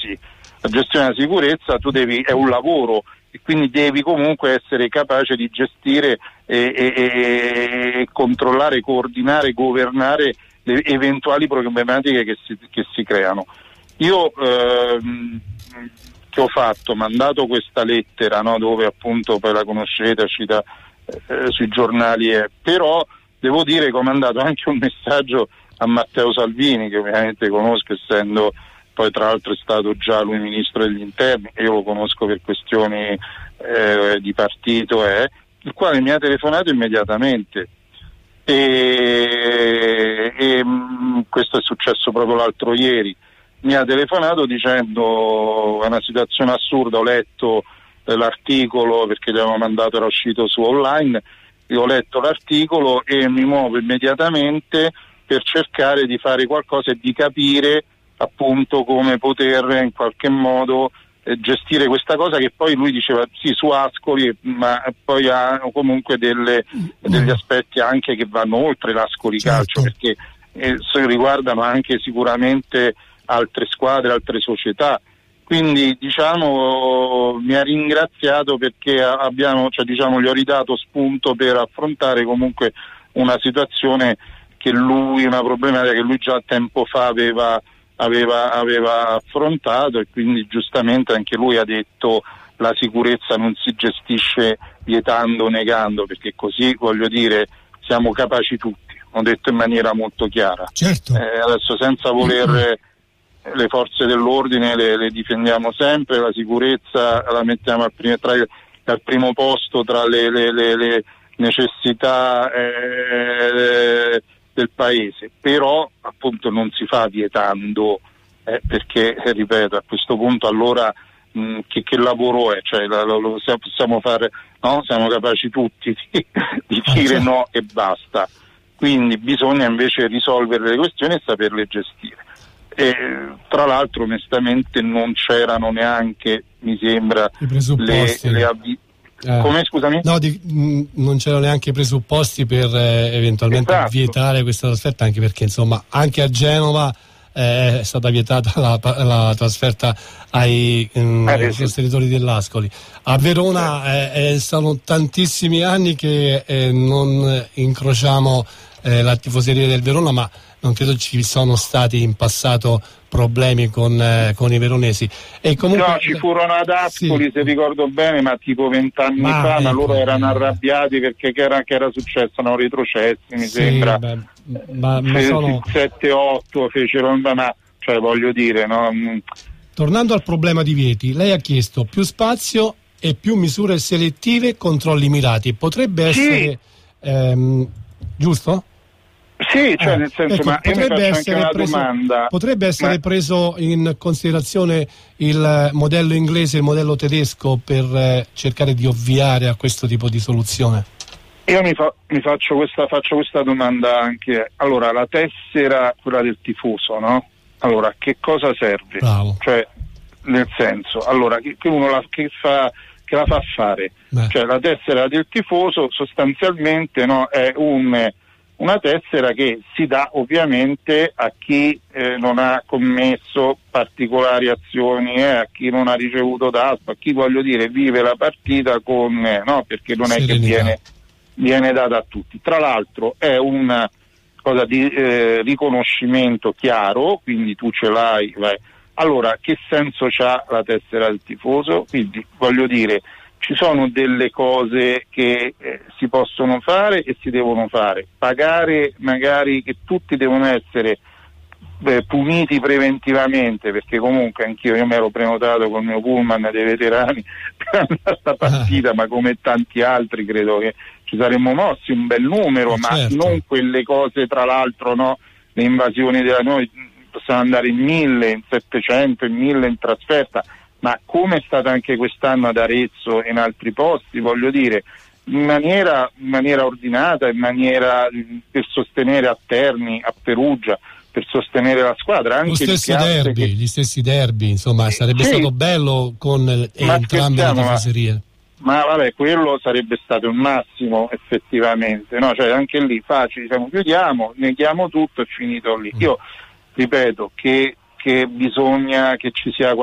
così. La gestione della sicurezza è un lavoro e quindi devi comunque essere capace di gestire e controllare, coordinare, governare le eventuali problematiche che si creano. Io che ho fatto, mandato questa lettera, no, dove appunto poi la conoscete, è uscita sui giornali, però devo dire che ho mandato anche un messaggio a Matteo Salvini, che ovviamente conosco, essendo poi tra l'altro è stato già lui ministro degli interni, e io lo conosco per questioni di partito, il quale mi ha telefonato immediatamente e questo è successo proprio l'altro ieri. Mi ha telefonato dicendo: è una situazione assurda, ho letto l'articolo, perché gli avevo mandato, era uscito su online, io ho letto l'articolo e mi muovo immediatamente per cercare di fare qualcosa e di capire appunto come poter in qualche modo gestire questa cosa, che poi lui diceva sì su Ascoli, ma poi ha comunque degli aspetti anche che vanno oltre l'Ascoli Calcio, perché riguardano anche sicuramente altre squadre, altre società. Quindi diciamo mi ha ringraziato perché gli ho ridato spunto per affrontare comunque una situazione una problematica che lui già tempo fa aveva affrontato, e quindi giustamente anche lui ha detto: la sicurezza non si gestisce vietando o negando, perché così, voglio dire, siamo capaci tutti, ho detto in maniera molto chiara. Certo. Adesso, senza voler le forze dell'ordine le difendiamo sempre, la sicurezza la mettiamo al primo posto tra le necessità del paese, però appunto non si fa vietando, perché ripeto, a questo punto allora che lavoro è? Cioè, lo possiamo fare, no? Siamo capaci tutti di dire no e basta. Quindi bisogna invece risolvere le questioni e saperle gestire. E, tra l'altro, onestamente non c'erano neanche, mi sembra, i presupposti. Come, scusami? No, non c'erano neanche i presupposti per eventualmente vietare questa trasferta, anche perché insomma anche a Genova è stata vietata la trasferta ai sostenitori dell'Ascoli. A Verona sono tantissimi anni che non incrociamo la tifoseria del Verona, ma non credo ci sono stati in passato problemi con i veronesi. E comunque, no, ci furono ad Ascoli, se ricordo bene, ma tipo 20 anni fa, ma loro erano arrabbiati perché che era successo, erano retrocessi, mi sembra. Ma sono 7-8 fecero, ma cioè voglio dire, no? Tornando al problema di Vieti, lei ha chiesto più spazio e più misure selettive, controlli mirati. Potrebbe essere giusto? Sì, cioè nel senso, ma io mi faccio anche una domanda. Potrebbe essere preso in considerazione il modello inglese e il modello tedesco per cercare di ovviare a questo tipo di soluzione? Io faccio questa domanda anche. Allora, la tessera, quella del tifoso, no? Allora, che cosa serve? Bravo. Cioè, nel senso, allora, che uno la fa fare? Cioè, la tessera del tifoso sostanzialmente, no, è una tessera che si dà ovviamente a chi non ha commesso particolari azioni, a chi non ha ricevuto DASPO, a chi, voglio dire, vive la partita con no, perché non è che viene data a tutti. Tra l'altro è una cosa di riconoscimento chiaro, quindi tu ce l'hai, vai. Allora, che senso c'ha la tessera del tifoso? Quindi, voglio dire, ci sono delle cose che si possono fare e si devono fare. Pagare magari che tutti devono essere puniti preventivamente, perché comunque anch'io mi ero prenotato col mio pullman dei veterani per andare a sta partita, ma come tanti altri credo che ci saremmo mossi un bel numero, ma non quelle cose, tra l'altro, no, le invasioni noi possiamo andare in 1000, in 700, in 1000 in trasferta, ma come è stata anche quest'anno ad Arezzo e in altri posti, voglio dire, in maniera ordinata, in maniera per sostenere a Terni, a Perugia, per sostenere la squadra. Anche gli stessi derby, insomma, sarebbe stato bello con entrambe le tifoserie. Ma vabbè, quello sarebbe stato il massimo effettivamente, no? Cioè anche lì facile, diciamo, chiudiamo, neghiamo tutto, è finito lì. Io ripeto che bisogna che ci sia